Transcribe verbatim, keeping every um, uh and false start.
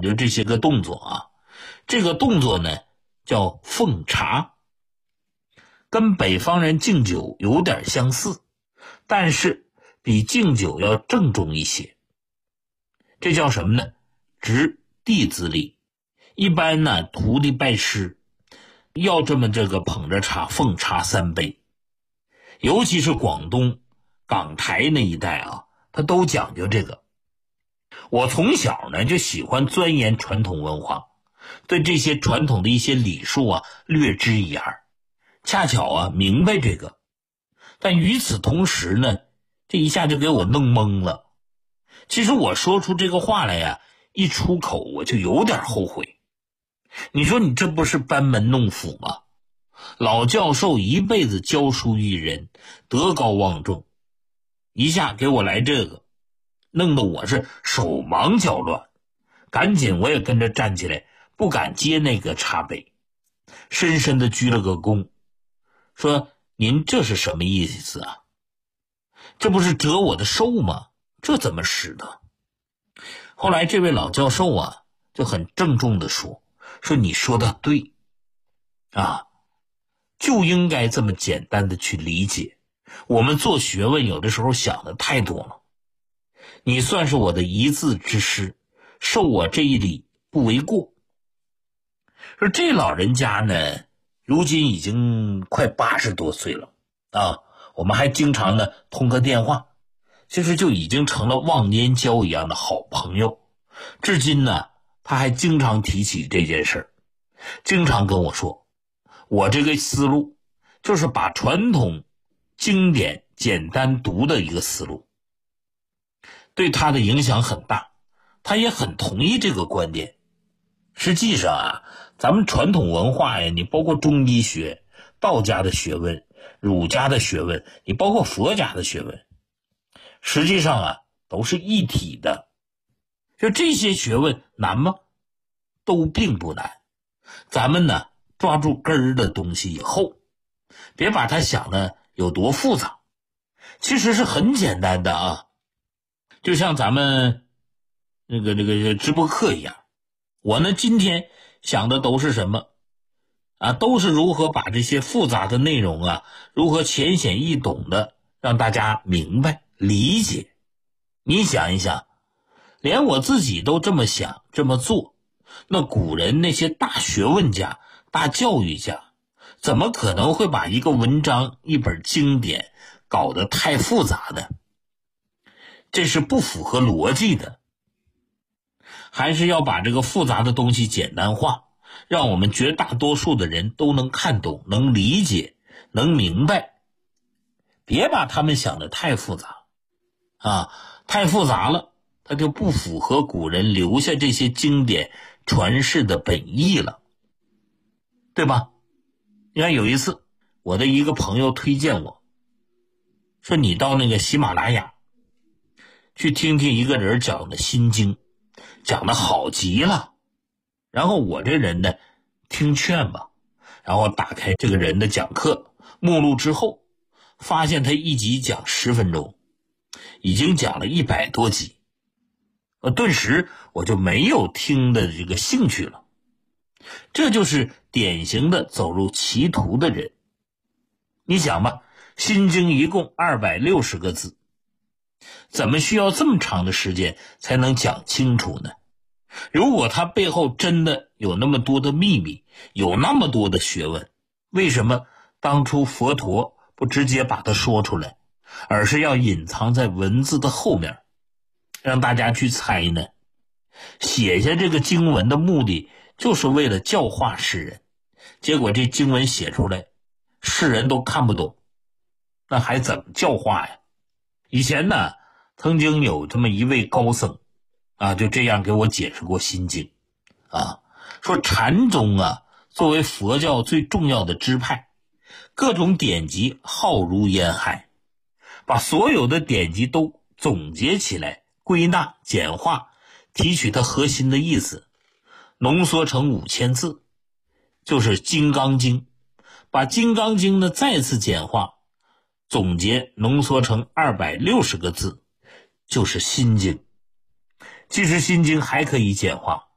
究这些个动作啊。这个动作呢叫奉茶，跟北方人敬酒有点相似，但是比敬酒要郑重一些。这叫什么呢？执弟子礼。一般呢，徒弟拜师要这么这个捧着茶奉茶三杯，尤其是广东港台那一带啊，他都讲究这个。我从小呢就喜欢钻研传统文化，对这些传统的一些礼数啊略知一二，恰巧啊明白这个。但与此同时呢，这一下就给我弄懵了。其实我说出这个话来呀，一出口我就有点后悔。你说你这不是班门弄斧吗？老教授一辈子教书育人，德高望重，一下给我来这个，弄得我是手忙脚乱。赶紧我也跟着站起来，不敢接那个茶杯，深深的鞠了个躬，说您这是什么意思啊？这不是折我的寿吗？这怎么使的？后来这位老教授啊就很郑重地说说你说的对啊，就应该这么简单的去理解。我们做学问有的时候想的太多了。你算是我的一字之师，受我这一礼不为过。说这老人家呢如今已经快八十多岁了啊，我们还经常呢通个电话，其实就已经成了忘年交一样的好朋友。至今呢他还经常提起这件事儿，经常跟我说，我这个思路就是把传统经典简单读的一个思路，对他的影响很大，他也很同意这个观点。实际上啊，咱们传统文化呀，你包括中医学、道家的学问、儒家的学问，你包括佛家的学问，实际上啊都是一体的。就这些学问难吗？都并不难。咱们呢抓住根儿的东西以后，别把它想的有多复杂，其实是很简单的啊。就像咱们那个这个直播课一样，我呢今天想的都是什么啊？都是如何把这些复杂的内容啊，如何浅显易懂的让大家明白理解。你想一想，连我自己都这么想这么做，那古人那些大学问家、大教育家，怎么可能会把一个文章、一本经典搞得太复杂呢？这是不符合逻辑的。还是要把这个复杂的东西简单化，让我们绝大多数的人都能看懂、能理解、能明白。别把他们想得太复杂啊，太复杂了，它就不符合古人留下这些经典传世的本意了，对吧？你看有一次我的一个朋友推荐我说，你到那个喜马拉雅去听听一个人讲的心经，讲的好极了。然后我这人呢听劝吧，然后打开这个人的讲课目录之后，发现他一集讲十分钟，已经讲了一百多集，呃，顿时我就没有听的这个兴趣了。这就是典型的走入歧途的人。你想吧，心经一共二百六十个字，怎么需要这么长的时间才能讲清楚呢？如果它背后真的有那么多的秘密，有那么多的学问，为什么当初佛陀不直接把它说出来，而是要隐藏在文字的后面，让大家去猜呢？写下这个经文的目的就是为了教化世人，结果这经文写出来世人都看不懂，那还怎么教化呀？以前呢曾经有这么一位高僧啊，就这样给我解释过心经啊，说禅宗啊作为佛教最重要的支派，各种典籍浩如烟海，把所有的典籍都总结起来，归纳简化，提取它核心的意思，浓缩成五千字，就是金刚经。把金刚经呢再次简化总结浓缩成二百六十个字，就是心经。其实心经还可以简化，